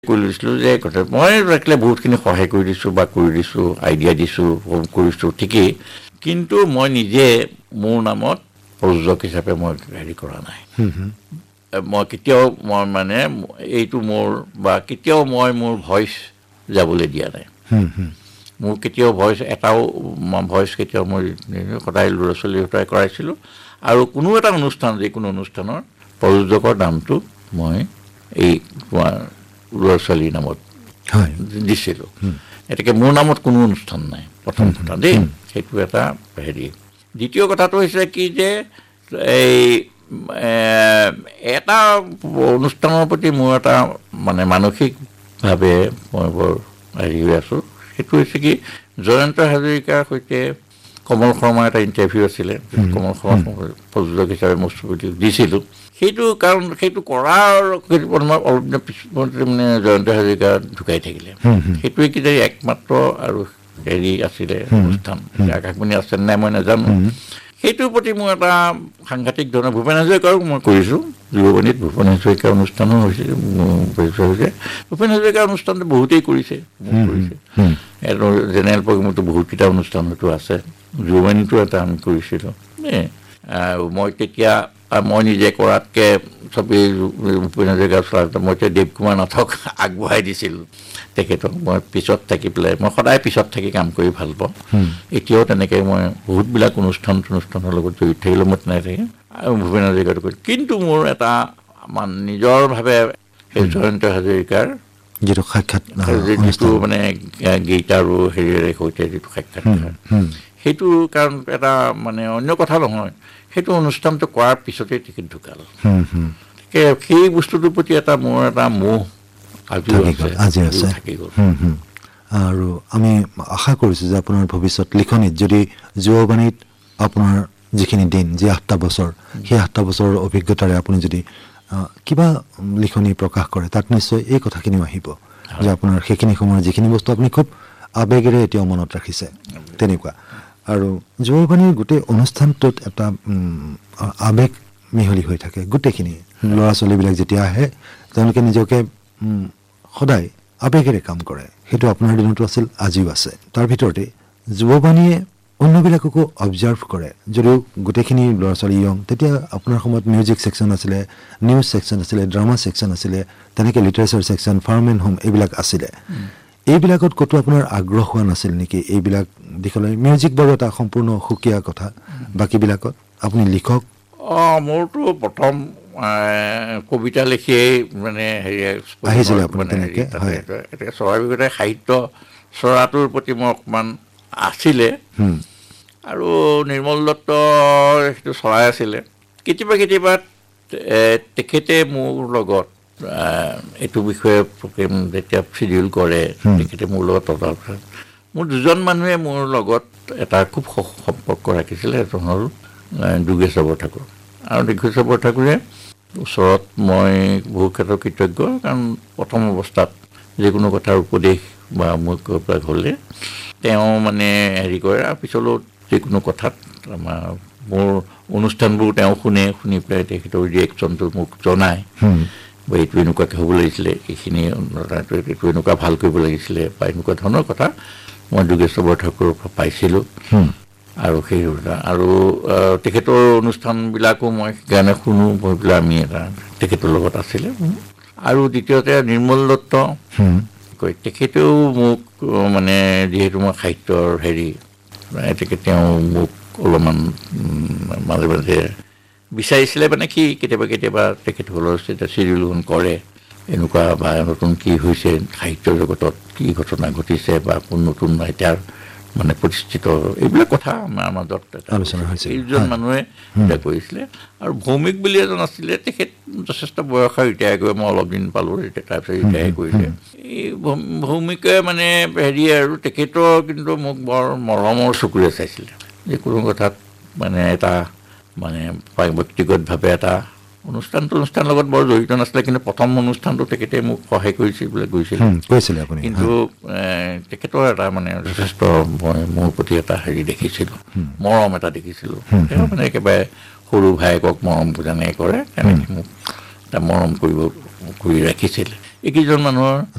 কৰি লৈছিলোঁ যে কথা মই ৰাখিলে বহুতখিনি সহায় কৰি দিছোঁ বা কৰি দিছোঁ, আইডিয়া দিছোঁ, কৰিছোঁ ঠিকেই, কিন্তু মই নিজে মোৰ নামত প্ৰযোজক হিচাপে মই হেৰি কৰা নাই। মই কেতিয়াও মই মানে এইটো মোৰ বা কেতিয়াও মই মোৰ ভইচ যাবলৈ দিয়া নাই। মোৰ কেতিয়াও ভইচ এটাও ভইচ কেতিয়াও মই সদায় ল'ৰা ছোৱালী সদায় কৰাইছিলোঁ, আৰু কোনো এটা অনুষ্ঠান যিকোনো অনুষ্ঠানৰ প্ৰযোজকৰ নামটো মই এই ল'ৰা ছোৱালীৰ নামত দিছিলোঁ। গতিকে মোৰ নামত কোনো অনুষ্ঠান নাই, প্ৰথম কথা দেই, সেইটো এটা হেৰি। দ্বিতীয় কথাটো হৈছে কি যে এই এটা অনুষ্ঠানৰ প্ৰতি মোৰ এটা মানে মানসিকভাৱে মই বৰ হেৰি হৈ আছোঁ। সেইটো হৈছে কি, জয়ন্ত হাজৰিকাৰ সৈতে কমল শৰ্মাৰ এটা ইণ্টাৰভিউ আছিলে, কমল শৰ্মা প্ৰযোজক হিচাপে মই দিছিলোঁ। সেইটো কাৰণ সেইটো কৰাৰ অলপ দিনৰ পিছত মানে জয়ন্ত হাজৰিকা ঢুকাই থাকিলে। সেইটোৱে কি যে একমাত্ৰ আৰু হেৰি আছিলে অনুষ্ঠান, আকাশবাণী আছে নাই মই নাজানো। সেইটোৰ প্ৰতি মোৰ এটা সাংঘাতিক ধৰণৰ ভূপেন হাজৰিকাৰো মই কৰিছোঁ, যুৱবাণীত ভূপেন হাজৰিকাৰ অনুষ্ঠানো হৈছে। ভূপেন হাজৰিকাৰ অনুষ্ঠানটো বহুতেই কৰিছে, জেনেৰেল প্ৰগ্ৰেমতো বহুতকেইটা অনুষ্ঠান হয়তো আছে, যুৱবাণীটো এটা আমি কৰিছিলোঁ। মই তেতিয়া মই নিজে কৰাতকৈ চবেই ভূপেন হাজৰিকা চলাওঁতে মই এতিয়া দেৱ কুমাৰ নাথক আগবঢ়াই দিছিলোঁ তেখেতক। মই পিছত থাকি পেলাই, মই সদায় পিছত থাকি কাম কৰি ভাল পাওঁ। এতিয়াও তেনেকৈ মই বহুতবিলাক অনুষ্ঠানৰ লগত জড়িত থাকিলেও মই তেনেকৈ থাকি আৰু ভূপেন হাজৰিকাটো কৰি, কিন্তু মোৰ এটা নিজৰভাৱে সেই জয়ন্ত হাজৰিকাৰ যিটো সাক্ষাৎ, যিটো মানে গীত আৰু হেৰিৰে সৈতে যিটো সাক্ষাৎকাৰ, সেইটো কাৰণ এটা মানে অন্য কথা নহয়, সেইটো অনুষ্ঠানটো কৰাৰ পিছতেই তেখেত ঢুকাল। সেই বস্তুটোৰ প্ৰতি এটা মোৰ এটা মোহ আজি আছে। আৰু আমি আশা কৰিছোঁ যে আপোনাৰ ভৱিষ্যত লিখনিত যদি যুৱবাণীত আপোনাৰ যিখিনি দিন, যি 8টা বছৰ, সেই 8টা বছৰৰ অভিজ্ঞতাৰে আপুনি যদি কিবা লিখনি প্ৰকাশ কৰে, তাত নিশ্চয় এই কথাখিনিও আহিব যে আপোনাৰ সেইখিনি সময়ৰ যিখিনি বস্তু আপুনি খুব আৱেগেৰে এতিয়াও মনত ৰাখিছে, তেনেকুৱা। আৰু যুৱবাণীৰ গোটেই অনুষ্ঠানটোত এটা আৱেগ মিহলি হৈ থাকে। গোটেইখিনি ল'ৰা ছোৱালীবিলাক যেতিয়া আহে, তেওঁলোকে নিজকে সদায় আৱেগেৰে কাম কৰে। সেইটো আপোনাৰ দিনতো আছিল, আজিও আছে। তাৰ ভিতৰতে যুৱবাণীয়ে অন্যবিলাককো অবজাৰ্ভ কৰে, যদিও গোটেইখিনি ল'ৰা ছোৱালী ইয়ং। তেতিয়া আপোনাৰ সময়ত মিউজিক ছেকশ্যন আছিলে, নিউজ ছেকশ্যন আছিলে, ড্ৰামা ছেকশ্যন আছিলে, তেনেকৈ literature section, farm and home, এইবিলাক আছিলে। এইবিলাকত ক'তো আপোনাৰ আগ্ৰহ হোৱা নাছিল নেকি এইবিলাক দিশলৈ? মিউজিক বাৰু এটা সম্পূৰ্ণ সুকীয়া কথা, বাকীবিলাকত আপুনি লিখক। মোৰতো প্ৰথম কবিতা লিখিয়েই মানে হেৰি আহিছিলে আপুনি তেনেকৈ? স্বাভাৱিকতে সাহিত্য চৰাটোৰ প্ৰতি মোৰ অকণমান আছিলে, আৰু নিৰ্মল দত্ত সেইটো চৰাই আছিলে। কেতিয়াবা তেখেতে মোৰ লগত এইটো বিষয়ে প্ৰগ্ৰেম যেতিয়া চিডিউল কৰে, তেখেতে মোৰ লগত মোৰ দুজন মানুহে মোৰ লগত এটা খুব সম্পৰ্ক ৰাখিছিলে। এজন হ'ল যোগেশ্বৰ বৰঠাকুৰ, আৰু যোগেশ্বৰ বৰঠাকুৰে ওচৰত মই বহু ক্ষেত্ৰত কৃতজ্ঞ, কাৰণ প্ৰথম অৱস্থাত যিকোনো কথাৰ উপদেশ বা মোক হ'লে তেওঁ মানে হেৰি কৰে, আৰু পিছলৈ যিকোনো কথাত আমাৰ মোৰ অনুষ্ঠানবোৰ তেওঁ শুনি পেলাই তেখেতৰ ৰিয়েকশ্যনটো মোক জনায়, বা এইটো এনেকুৱাকৈ হ'ব লাগিছিলে, এইখিনি এইটো এনেকুৱা ভাল কৰিব লাগিছিলে, বা এনেকুৱা ধৰণৰ কথা মই যোগেশ্বৰ বৰঠাকুৰৰ পৰা পাইছিলোঁ। আৰু সেই আৰু তেখেতৰ অনুষ্ঠানবিলাকো মই সেইকাৰণে শুনো, মই পেলাই আমি এটা তেখেতৰ লগত আছিলে। আৰু দ্বিতীয়তে নিৰ্মল দত্ত কয়, তেখেতেও মোক মানে যিহেতু মই সাহিত্যৰ হেৰি, তেওঁ মোক অলপমান মাজে মাজে বিচাৰিছিলে, মানে কি কেতিয়াবা তেখেতসকলৰ চিডিউলখন কৰে, এনেকুৱা বা নতুন কি হৈছে সাহিত্য জগতত, কি ঘটনা ঘটিছে, বা কোন নতুন ৰাইটাৰ মানে প্ৰতিষ্ঠিত, এইবিলাক কথা আমাৰ মাজত আলোচনা হৈছে। এইজন মানুহে কৰিছিলে। আৰু ভৌমিক বুলি এজন আছিলে, তেখেত যথেষ্ট বয়স ৰিটায়াৰ কৰি, মই অলপ দিন পালোঁ, তাৰপিছত ৰিটায়াৰ কৰিলে। এই ভৌমিকে মানে হেৰি আৰু তেখেতৰ কিন্তু মোক বৰ মৰমৰ চকুৰে চাইছিলে, যিকোনো কথাত মানে এটা মানে ব্যক্তিগতভাৱে এটা অনুষ্ঠানৰ লগত বৰ জড়িত নাছিলে, কিন্তু প্ৰথম অনুষ্ঠানটো তেখেতে মোক সহায় কৰিছিল বোলে, গৈছিলে আপুনি। কিন্তু তেখেতৰ এটা মানে যথেষ্ট মই মোৰ প্ৰতি এটা হেৰি দেখিছিলোঁ, মৰম এটা দেখিছিলোঁ। তেওঁ মানে একেবাৰে সৰু ভায়েকক মৰম যেনেকৈ কৰে, তেনেকৈ মোক এটা মৰম কৰি ৰাখিছিল। এইকেইজন মানুহৰ